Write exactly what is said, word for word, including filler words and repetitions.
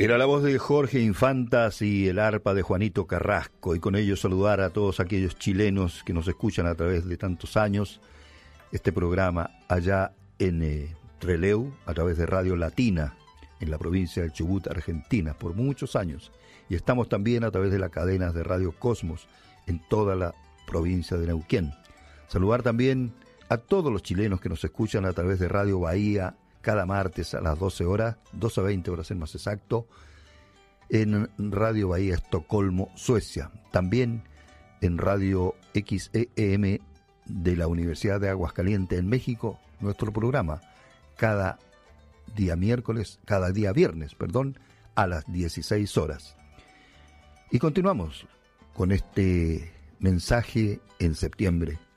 Era la voz de Jorge Infantas y el arpa de Juanito Carrasco, y con ello saludar a todos aquellos chilenos que nos escuchan a través de tantos años. Este programa allá en eh, Trelew, a través de Radio Latina, en la provincia del Chubut, Argentina, por muchos años. Y estamos también a través de las cadenas de Radio Cosmos, en toda la provincia de Neuquén. Saludar también a todos los chilenos que nos escuchan a través de Radio Bahía, cada martes a las doce horas, doce a veinte horas en más exacto, en Radio Bahía Estocolmo, Suecia. También en Radio X E M de la Universidad de Aguascalientes en México, nuestro programa, cada día miércoles, cada día viernes, perdón, a las dieciséis horas. Y continuamos con este mensaje en septiembre.